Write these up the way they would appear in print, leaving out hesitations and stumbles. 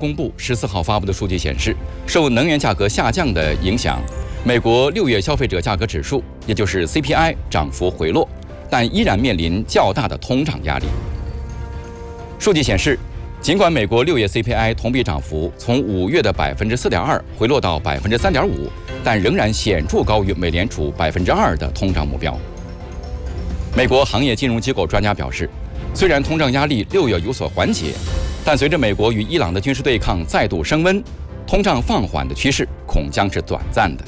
公布14号发布的数据显示，受能源价格下降的影响，美国6月消费者价格指数，也就是 CPI 涨幅回落，但依然面临较大的通胀压力。数据显示，尽管美国6月 CPI 同比涨幅从5月的4.2%回落到3.5%，但仍然显著高于美联储2%的通胀目标。美国行业金融机构专家表示，虽然通胀压力6月有所缓解，但随着美国与伊朗的军事对抗再度升温，通胀放缓的趋势恐将是短暂的。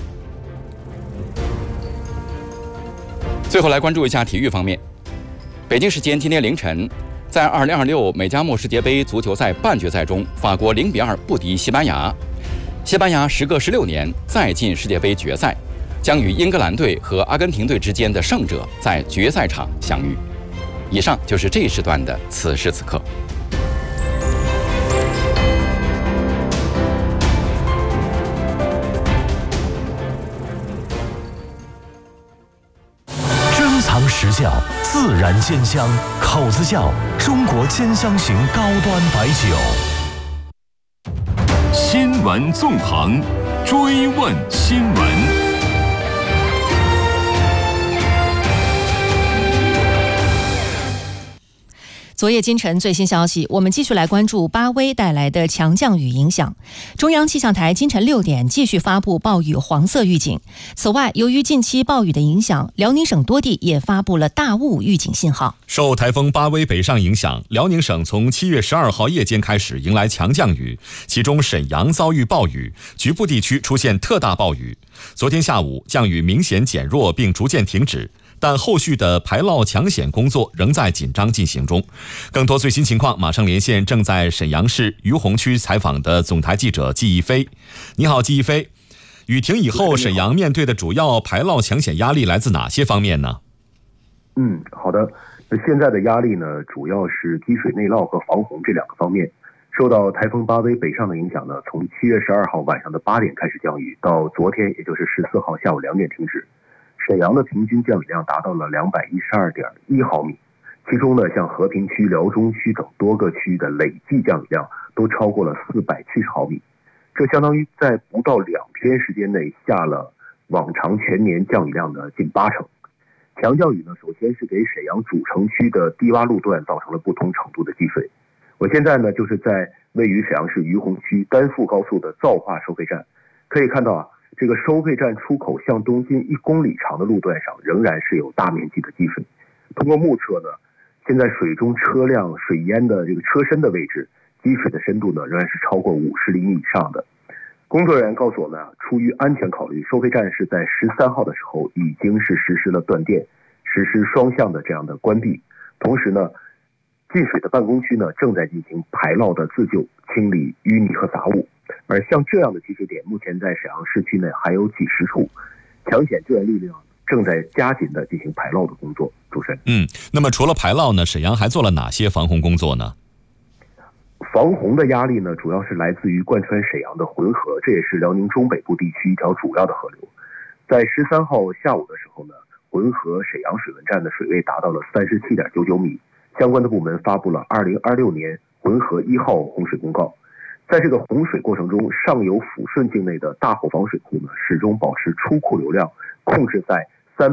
最后来关注一下体育方面，北京时间今天凌晨，在2026美加墨世界杯足球赛半决赛中，法国0-2不敌西班牙。西班牙时隔16年再进世界杯决赛，将与英格兰队和阿根廷队之间的胜者在决赛场相遇。以上就是这一时段的此时此刻。 珍藏实窖，自然煎香，口子窖，中国煎香型高端白酒。 新闻纵横，追问新闻。 昨夜今晨最新消息，我们继续来关注巴威带来的强降雨影响。中央气象台今晨6点继续发布暴雨黄色预警。此外，由于近期暴雨的影响，辽宁省多地也发布了大雾预警信号。 受台风巴威北上影响，辽宁省从7月12号夜间开始迎来强降雨，其中沈阳遭遇暴雨，局部地区出现特大暴雨。昨天下午降雨明显减弱并逐渐停止，但后续的排涝抢险工作仍在紧张进行中。更多最新情况，马上连线正在沈阳市于洪区采访的总台记者季一飞。你好，季一飞。雨停以后，沈阳面对的主要排涝抢险压力来自哪些方面呢？ 好的。现在的压力呢，主要是积水内涝和防洪这两个方面。受到台风巴威北上的影响呢，从7月12号晚上的8点开始降雨，到昨天也就是14号下午2点停止。沈阳的平均降雨量达到了212.1毫米，其中呢，像和平区、辽中区等多个区的累计降雨量都超过了470毫米，这相当于在不到2天时间内下了往常全年降雨量的近80%。强降雨呢，首先是给沈阳主城区的低洼路段造成了不同程度的积水。我现在呢，就是在位于沈阳市于洪区丹阜高速的造化收费站，可以看到这个收费站出口向东近1公里长的路段上仍然是有大面积的积水。通过目测呢，现在水中车辆水淹的这个车身的位置，积水的深度呢仍然是超过50厘米以上的。工作人员告诉我们出于安全考虑，收费站是在13号的时候已经是实施了断电，实施双向的这样的关闭。同时呢，进水的办公区呢正在进行排涝的自救，清理淤泥和杂物。而像这样的积水点，目前在沈阳市区内还有几十处，抢险救援力量正在加紧的进行排涝的工作。主持人， 那么除了排涝呢，沈阳还做了哪些防洪工作呢？ 防洪的压力呢，主要是来自于贯穿沈阳的浑河，这也是辽宁中北部地区一条主要的河流。在13号下午的时候呢，浑河沈阳水文站的水位达到了37.99米，相关的部门发布了2026年浑河1号洪水公告。在这个洪水过程中，上游抚顺境内的大后方水库呢，始终保持出库流量控制在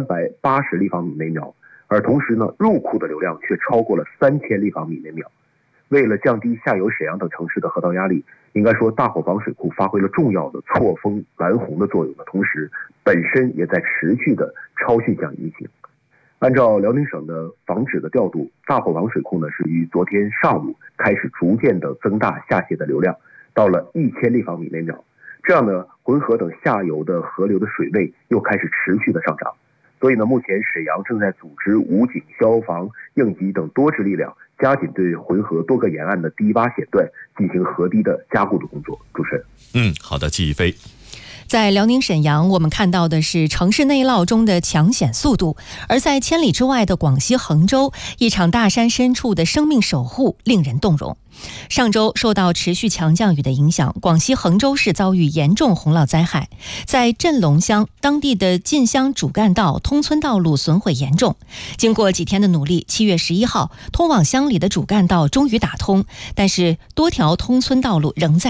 380立方米每秒，而同时呢，入库的流量却超过了3000立方米每秒。为了降低下游沈阳等城市的河道压力，应该说大后方水库发挥了重要的错峰拦洪的作用的同时，本身也在持续的超汛降雨疫情。按照辽宁省的防止的调度，大后方水库呢是于昨天上午开始逐渐的增大下泄的流量，到了1000立方米每秒。这样呢，浑河等下游的河流的水位又开始持续的上涨。所以呢，目前沈阳正在组织武警、消防、应急等多支力量，加紧对浑河多个沿岸的低洼险段进行河堤的加固的工作。主持人， 好的，季一飞。 在辽宁沈阳，我们看到的是城市内涝中的抢险速度；而在千里之外的广西衡州，一场大山深处的生命守护令人动容。上周受到持续强降雨的影响，广西衡州市遭遇严重洪涝灾害。在镇龙乡，当地的进乡主干道、通村道路损毁严重。经过几天的努力，7月11号，通往乡里的主干道终于打通，但是多条通村道路仍在